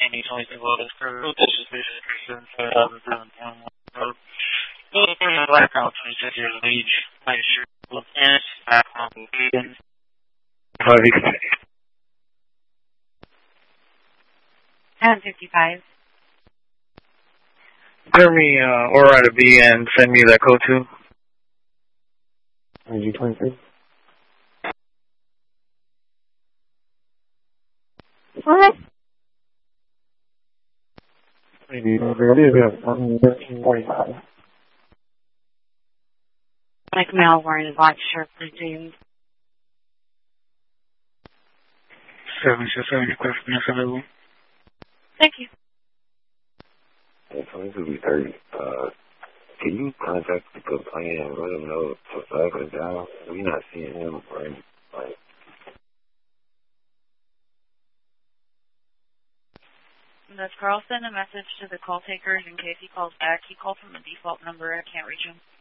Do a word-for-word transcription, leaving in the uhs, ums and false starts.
Andy twenty-two Lotus Crew. This is Vision Christian for two thousand seventeen. Blackout twenty-six years of age. White shirt. Look in. Back on the vegan. ten fifty-five. Tell me, uh, Aura to be and send me that code too. G twenty-three. What? Maybe thirteen forty-five. Like Mel wearing a black shirt, presumed. seven six seven, question is available. Thank you. Hey, twenty-two B thirty, uh, can you contact the complaint and let him know to flag us down? We're not seeing him, right? Like, Does Carl send a message to the call takers in case he calls back? He called from a default number. I can't reach him.